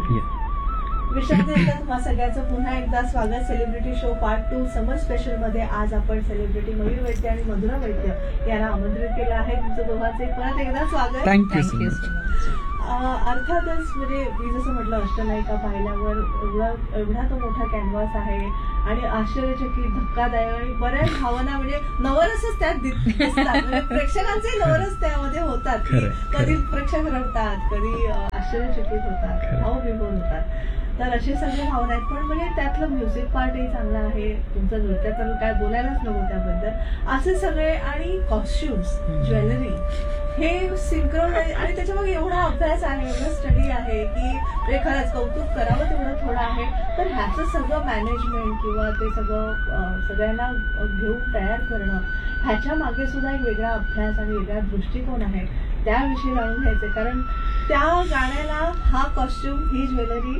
विशाखा, तुम्हा सगळ्याचं पुन्हा एकदा स्वागत सेलिब्रिटी शो पार्ट 2 समर स्पेशल मध्ये. आज आपण सेलिब्रिटी मयूर वैद्य आणि मधुरा वैद्य यांना आमंत्रित केलं आहे. तुमचं दोघांचे परत एकदा स्वागत. थँक्यू. अर्थातच म्हणजे मी जसं म्हटलं, अष्टनायिका पाहिल्यावर एवढा तो मोठा कॅनव्हास आहे आणि आश्चर्यचकित, धक्कादायक आणि बऱ्याच भावना म्हणजे नवरसच त्यात दिसतात. म्हणजे प्रेक्षकांचे नवरस त्यामध्ये होतात. कधी प्रेक्षक रडतात, कधी आश्चर्यचकित होतात, भावविभोर होतात. तर असे सगळे भावना आहेत. पण म्हणजे त्यातलं म्युझिक पार्टही चांगला आहे. तुमचं नृत्य तर काय बोलायलाच नको त्याबद्दल. असे सगळे आणि कॉस्ट्युम्स, ज्वेलरी हे सिंक्रोनाइज आणि त्याच्यामध्ये एवढा अभ्यास आहे, एवढं स्टडी आहे की ते खरंच कौतुक करावं तेवढं थोडं आहे. तर ह्याचं सगळं मॅनेजमेंट किंवा ते सगळं सगळ्यांना घेऊन तयार करणं, ह्याच्या मागे सुद्धा एक वेगळा अभ्यास आणि वेगळा दृष्टिकोन आहे. त्याविषयी जाणून घ्यायचे, कारण त्या गाण्याला हा कॉस्ट्युम, ही ज्वेलरी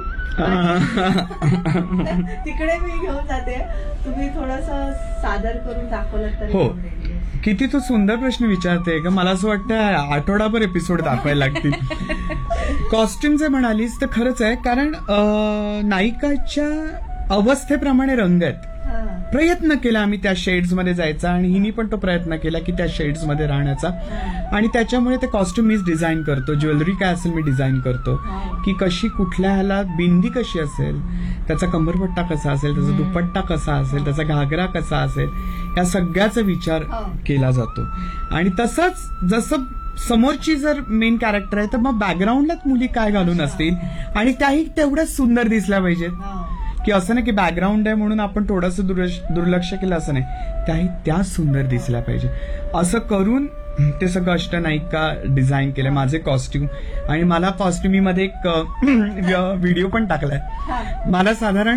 तिकडे मी घेऊन जाते. तुम्ही थोडस सादर करून दाखवलं तर. हो, किती तू सुंदर प्रश्न विचारते का. मला असं वाटतं आठवडाभर एपिसोड दाखवायला लागतील. कॉस्ट्युम जे म्हणालीस तर खरंच आहे, कारण नायिकाच्या अवस्थेप्रमाणे रंग आहेत. प्रयत्न केला आम्ही त्या शेड्स मध्ये जायचा आणि हिनी पण तो प्रयत्न केला की त्या शेड्स मध्ये राहण्याचा. आणि त्याच्यामुळे ते कॉस्ट्युम मीच डिझाईन करतो. ज्वेलरी काय असेल मी डिझाईन करतो की कशी, कुठल्या ह्याला बिंदी कशी असेल, त्याचा कंबरपट्टा कसा असेल, त्याचा दुपट्टा कसा असेल, त्याचा घागरा कसा असेल, या सगळ्याचा विचार केला जातो. आणि तसंच जसं समोरची जर मेन कॅरेक्टर आहे तर मग बॅकग्राऊंडलाच मुली काय घालून असतील आणि त्याही तेवढ्याच सुंदर दिसल्या पाहिजेत. की असं नाही की बॅकग्राऊंड आहे म्हणून आपण थोडंसं दुर्लक्ष केलं, असं नाही. त्याही त्या सुंदर दिसल्या पाहिजे. असं करून ते सगळं अष्टनायिका डिझाईन केलं, माझे कॉस्ट्युम. आणि मला कॉस्ट्युमीमध्ये एक व्हिडिओ पण टाकलाय. मला साधारण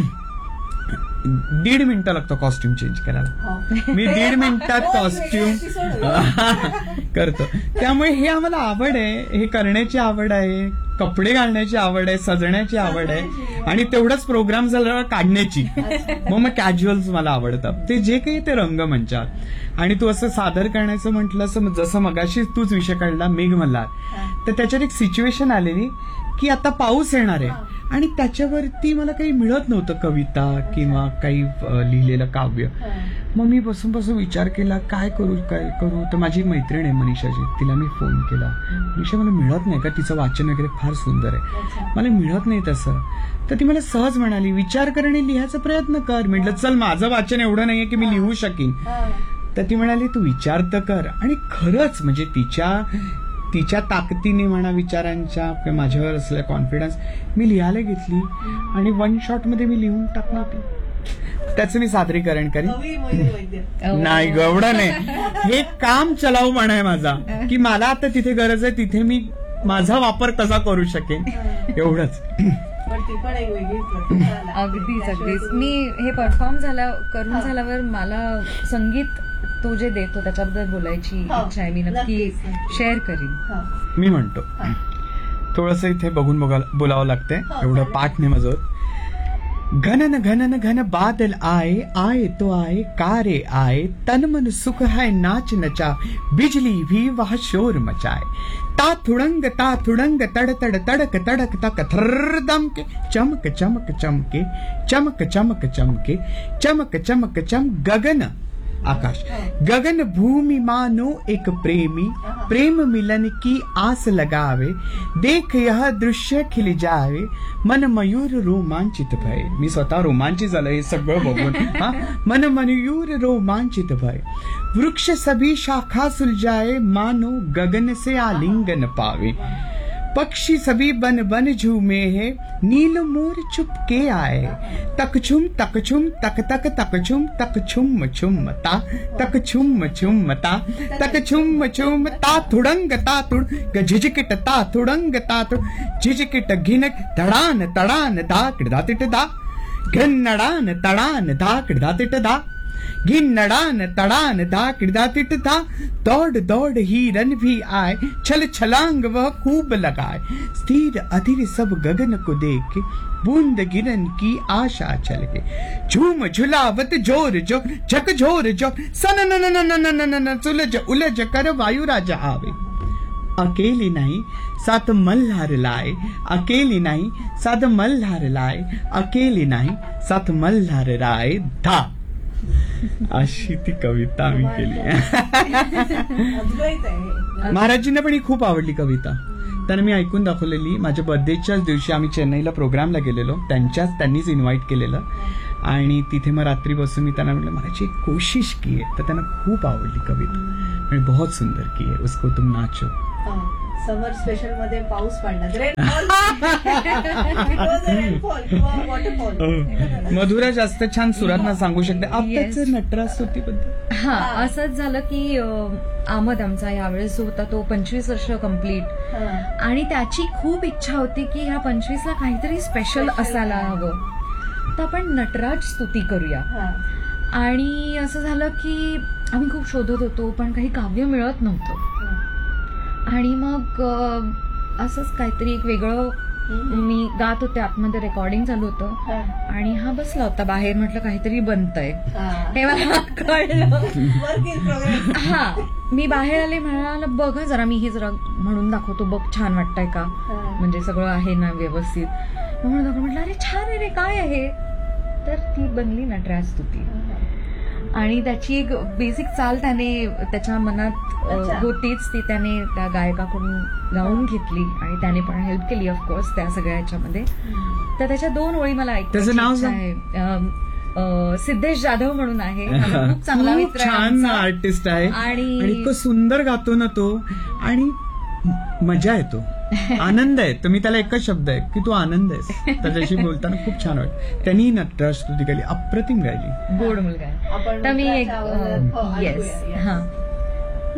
1.5 मिनिटं लागतो कॉस्ट्युम चेंज करायला. मी 1.5 मिनिटात कॉस्ट्युम करतो. त्यामुळे हे आम्हाला आवड आहे, हे करण्याची आवड आहे, कपडे घालण्याची आवड आहे, सजण्याची आवड आहे आणि तेवढंच प्रोग्राम झाल्यावर काढण्याची. मग कॅज्युअल्स मला आवडतात. ते जे काही ते रंगमंचात आणि तू असं सादर करण्याचं म्हटलं, जसं मगाशी तूच विषय काढला मेघमल्हार, तर त्याच्यात एक सिच्युएशन आलेली की आता पाऊस येणार आहे आणि त्याच्यावरती मला काही मिळत नव्हतं, कविता किंवा काही लिहिलेलं काव्य. मग मी बसून विचार केला काय करू. तर माझी मैत्रीण आहे मनीषाची, तिला मी फोन केला. मनीषा, मला मिळत नाही का, तिचं वाचन वगैरे फार सुंदर आहे, मला मिळत नाही तसं. तर ती मला सहज म्हणाली, विचार कर आणि लिहायचा प्रयत्न कर. म्हटलं चल, माझं वाचन एवढं नाहीये की मी लिहू शकीन. तर ती म्हणाली तू विचार तर कर. आणि खरंच म्हणजे तिच्या ताकदीने म्हणा, विचारांच्या किंवा माझ्यावर असलेला कॉन्फिडन्स, मी लिहायला घेतली आणि 1 शॉट मध्ये मी लिहून टाकली होती. त्याचं मी सादरीकरण करीन. नाही एवढं नाही, हे काम चलाऊ म्हणा आहे माझा, की मला आता तिथे गरज आहे, तिथे मी माझा वापर कसा करू शकेन, एवढंच. अगदीच. मी हे परफॉर्म करून झाल्यावर मला संगीत तो जे देतो त्याच्याबद्दल बोलायची इच्छा आहे. मी नक्की शेअर करीन. मी म्हणतो थोडंसं इथे बघून बोलावं लागतंय, एवढं पाठ नाही माझं. घनन घनन घन बादल आए, आए तो आए, कारे आए, तन मन सुख है नाच नचा, बिजली भी वह शोर मचाए, ता थुड़ंग तड़ तड़ तड़क तड़क तक थर्र दम के, चमक चमक चमके, चमक चमक चमके, चमक चमक चम गगन आकाश, गगन भूमि मानो एक प्रेमी, प्रेम मिलन की आस लगावे, देख यह दृश्य खिल जावे, मन मयूर रोमांचित भय. मी स्वतः रोमांचित झालं हे सगळं बघून. मन मयूर रोमांचित भय, वृक्ष सभी शाखा सुलझाए, मानो गगन से आलिंगन पावे, पक्षी सभी बन बन झूमे है, नील मोर चुपके आए, तक छुम तक छुम तक तक तक छुम तक छुम छुम ता, तक छुम छुम ता, तक छुम छुम ता थुड़ंग ता थुड़, झिझकिट ता थुड़ंग ता थुड़, झिझकिट घिनक तड़ान तड़ान दा किड़दा तिट दा, घिन्नड़ान तड़ान दा किड़दा तिट दा, घिन्नड़ान तड़ान दा किड़दा तिट दा, दौड़ दौड़ हिरन भी आए, छल छलांग वह खूब लगाए, स्थिर अधीर सब गगन को देख, बूंद गिरन की आशा चल के, झूम झुलावत जोर जो झक झोर जो, सन न न न न न न न सुलझ उलझ कर वायु राजा आवे. अकेली नाही सात मल्हार लाय, अकेली नाही सात मल्हार लाय, अकेली नाही सात मल्हार राय धा. अशी ती कविता आम्ही केली. अद्वैत आहे. महाराजींना पण ही खूप आवडली कविता. त्यांना मी ऐकून दाखवलेली. माझ्या बर्थडेच्याच दिवशी आम्ही चेन्नईला प्रोग्रामला गेलेलो, त्यांनीच इन्व्हाइट केलेलं. आणि तिथे मग रात्री बसून मी त्यांना म्हटलं महाराज एक कोशिश की आहे. तर त्यांना खूप आवडली कविता आणि बहुत सुंदर की आहे, उसको तुम नाचो. समर स्पेशल मध्ये पाऊस पडला, रेनफॉल किंवा वॉटरफॉल. मधुरा जास्त छान सुरात सांगू शकते आत्ताच नटराज स्तुतीबद्दल. हा, असंच झालं की अहमद आमचा यावेळेस जो होता तो 25 वर्ष कम्प्लीट, आणि त्याची खूप इच्छा होती की ह्या 25ला काहीतरी स्पेशल असायला हवं, तर आपण नटराज स्तुती करूया. आणि असं झालं की आम्ही खूप शोधत होतो पण काही काव्य मिळत नव्हतं. आणि मग असंच काहीतरी एक वेगळं मी गात होते, आतमध्ये रेकॉर्डिंग चालू होतं आणि हा बसला होता बाहेर. म्हटलं काहीतरी बनतंय हे मला कळलं. हा, मी बाहेर आले, म्हणाला बघ जरा मी हे जरा म्हणून दाखवतो, बघ छान वाटतंय का, म्हणजे सगळं आहे ना व्यवस्थित. म्हणून दाखवलं, म्हटलं अरे छान आहे रे, काय आहे. तर ती बनली नटराज स्तुती. आणि त्याची एक बेसिक चाल त्याने त्याच्या मनात होतीच, ती त्याने त्या गायकाकडून गाऊन घेतली आणि त्याने पण हेल्प केली ऑफकोर्स त्या सगळ्या ह्याच्यामध्ये. तर त्याच्या 2 ओळी मला ऐकायची इच्छा आहे. सिद्धेश जाधव म्हणून आहे, खूप चांगला मित्र आहे, छान आर्टिस्ट आहे आणि इतकं सुंदर गातो ना तो, आणि मजा येतो, आनंद आहे. तर मी त्याला एकच शब्द आहे की तू आनंद आहेस. त्याच्याशी बोलताना खूप छान वाटतं. त्यांनी नटराज स्तुती गायली, अप्रतिम गायली, गोड मुलगा आहे. तर मी एक येस, हा